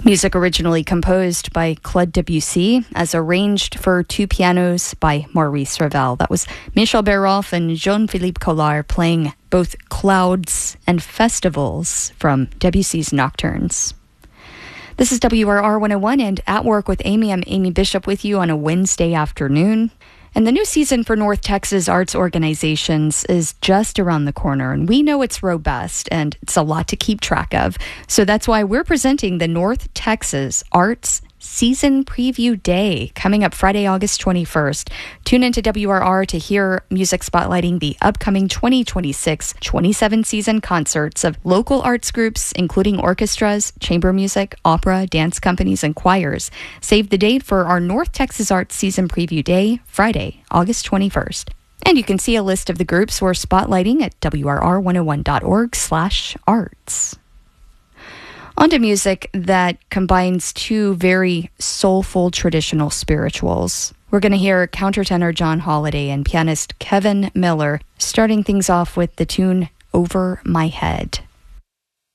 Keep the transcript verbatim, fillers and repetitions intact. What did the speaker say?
Music originally composed by Claude Debussy, as arranged for two pianos by Maurice Ravel. That was Michel Béroff and Jean-Philippe Collard playing both Clouds and Festivals from Debussy's Nocturnes. This is W R R one oh one and At Work with Amy. I'm Amy Bishop with you on a Wednesday afternoon. And the new season for North Texas arts organizations is just around the corner, and we know it's robust and it's a lot to keep track of. So that's why we're presenting the North Texas Arts Season Preview Day coming up Friday, August twenty-first. Tune into W R R to hear music spotlighting the upcoming twenty twenty-six twenty-seven season concerts of local arts groups, including orchestras, chamber music, opera, dance companies, and choirs. Save the date for our North Texas Arts Season Preview Day, Friday, August twenty-first. And you can see a list of the groups we're spotlighting at W R R one oh one dot org slash arts. On to music that combines two very soulful traditional spirituals. We're going to hear countertenor John Holiday and pianist Kevin Miller starting things off with the tune Over My Head.